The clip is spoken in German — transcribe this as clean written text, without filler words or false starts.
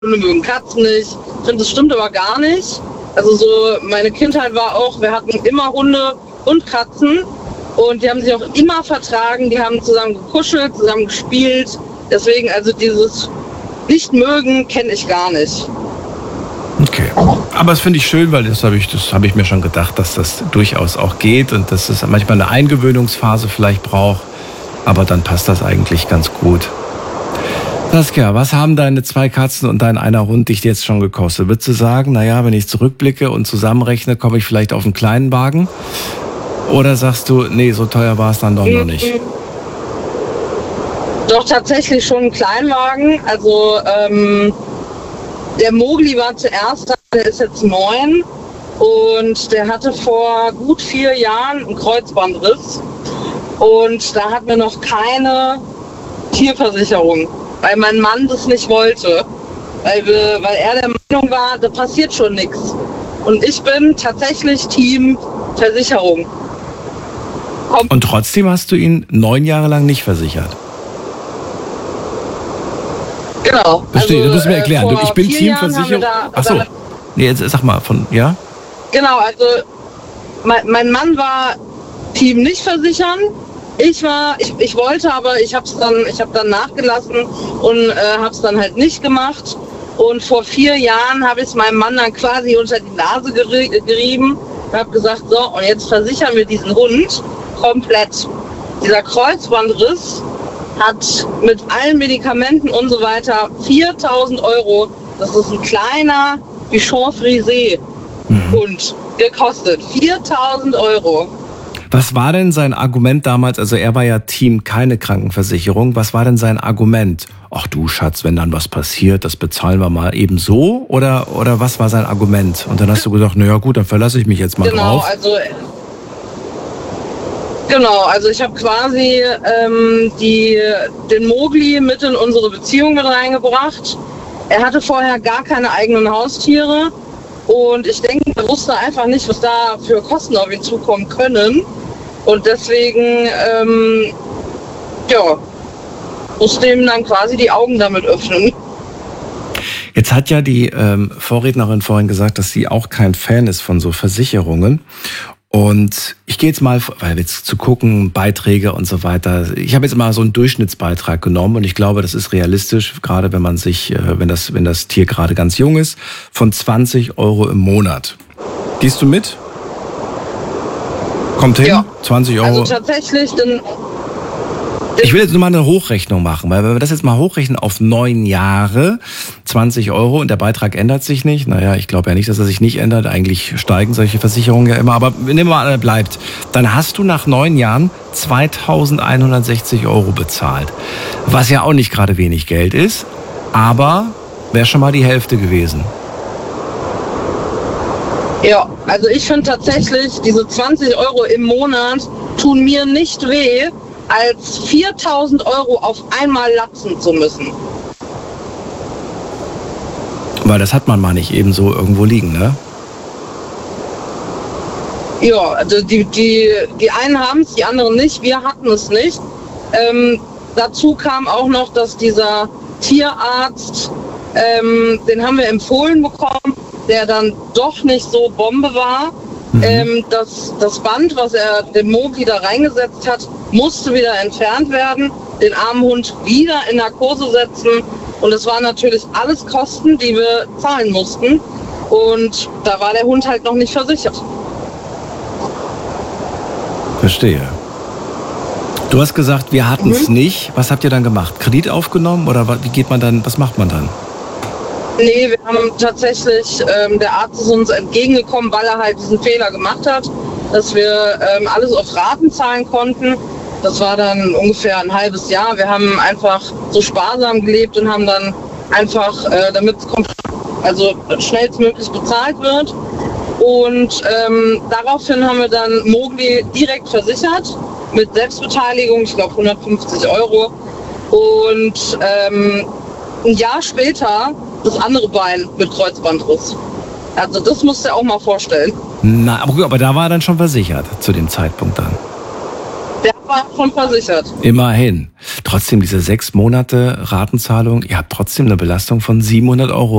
Hunde mögen Katzen nicht. Ich finde, das stimmt aber gar nicht. Also so, meine Kindheit war auch, wir hatten immer Hunde und Katzen und die haben sich auch immer vertragen, die haben zusammen gekuschelt, zusammen gespielt. Deswegen, also dieses Nicht-Mögen kenne ich gar nicht. Okay, aber das finde ich schön, weil das habe ich mir schon gedacht, dass das durchaus auch geht und dass es manchmal eine Eingewöhnungsphase vielleicht braucht, aber dann passt das eigentlich ganz gut. Saskia, was haben deine 2 Katzen und dein einer Hund dich jetzt schon gekostet? Würdest du sagen, naja, wenn ich zurückblicke und zusammenrechne, komme ich vielleicht auf einen kleinen Wagen? Oder sagst du, nee, so teuer war es dann doch noch nicht? Doch, tatsächlich schon ein Kleinwagen. Also der Mogli war zuerst, der ist jetzt 9 und der hatte vor gut 4 Jahren einen Kreuzbandriss. Und da hatten wir noch keine Tierversicherung, weil mein Mann das nicht wollte. Weil er der Meinung war, da passiert schon nichts. Und ich bin tatsächlich Team Versicherung. Und trotzdem hast du ihn 9 Jahre lang nicht versichert? Genau. Verstehe, du musst mir erklären. Ich bin Teamversicherung. Achso, nee, jetzt sag mal, ja? Genau, also mein Mann war Team nicht versichern. Ich wollte, aber ich habe dann nachgelassen und habe es dann halt nicht gemacht. Und vor 4 Jahren habe ich es meinem Mann dann quasi unter die Nase gerieben und habe gesagt, so, und jetzt versichern wir diesen Hund komplett. Dieser Kreuzbandriss hat mit allen Medikamenten und so weiter 4.000 €. Das ist ein kleiner Bichon Frisé Hund gekostet. 4.000 €. Was war denn sein Argument damals? Also er war ja Team keine Krankenversicherung. Was war denn sein Argument? Ach du Schatz, wenn dann was passiert, das bezahlen wir mal eben so? Oder was war sein Argument? Und dann hast du gesagt, naja gut, dann verlasse ich mich jetzt mal drauf. Also ich habe quasi den Mogli mit in unsere Beziehung mit reingebracht. Er hatte vorher gar keine eigenen Haustiere. Und ich denke, er wusste einfach nicht, was da für Kosten auf ihn zukommen können. Und deswegen, musste ihm dann quasi die Augen damit öffnen. Jetzt hat ja die Vorrednerin vorhin gesagt, dass sie auch kein Fan ist von so Versicherungen. Und ich gehe jetzt mal, weil jetzt zu gucken, Beiträge und so weiter. Ich habe jetzt mal so einen Durchschnittsbeitrag genommen und ich glaube, das ist realistisch, gerade wenn man sich, wenn das Tier gerade ganz jung ist, von 20 € im Monat. Gehst du mit? Kommt hin? Ja. 20 €. Also tatsächlich, ich will jetzt nur mal eine Hochrechnung machen, weil wenn wir das jetzt mal hochrechnen auf 9 Jahre, 20 € und der Beitrag ändert sich nicht. Naja, ich glaube ja nicht, dass er sich nicht ändert. Eigentlich steigen solche Versicherungen ja immer. Aber nehmen wir mal an, er bleibt. Dann hast du nach 9 Jahren 2.160 € bezahlt. Was ja auch nicht gerade wenig Geld ist, aber wäre schon mal die Hälfte gewesen. Ja, also ich finde tatsächlich, diese 20 € im Monat tun mir nicht weh, als 4.000 € auf einmal latzen zu müssen. Weil das hat man mal nicht eben so irgendwo liegen, ne? Ja, also die einen haben es, die anderen nicht. Wir hatten es nicht. Dazu kam auch noch, dass dieser Tierarzt, den haben wir empfohlen bekommen, der dann doch nicht so Bombe war. Das Band, was er dem Mogli da reingesetzt hat, musste wieder entfernt werden, den armen Hund wieder in Narkose setzen. Und es waren natürlich alles Kosten, die wir zahlen mussten. Und da war der Hund halt noch nicht versichert. Verstehe. Du hast gesagt, wir hatten es nicht. Was habt ihr dann gemacht? Kredit aufgenommen oder wie geht man dann, was macht man dann? Nee, wir haben tatsächlich, der Arzt ist uns entgegengekommen, weil er halt diesen Fehler gemacht hat, dass wir alles auf Raten zahlen konnten. Das war dann ungefähr ein halbes Jahr. Wir haben einfach so sparsam gelebt und haben dann einfach, damit es schnellstmöglich bezahlt wird. Und daraufhin haben wir dann Mogli direkt versichert mit Selbstbeteiligung, ich glaube 150 €. Und ein Jahr später das andere Bein mit Kreuzbandriss. Also das musst du dir auch mal vorstellen. Na, aber da war er dann schon versichert zu dem Zeitpunkt dann. Der aber schon versichert. Immerhin. Trotzdem diese 6 Monate Ratenzahlung, ihr habt trotzdem eine Belastung von 700 €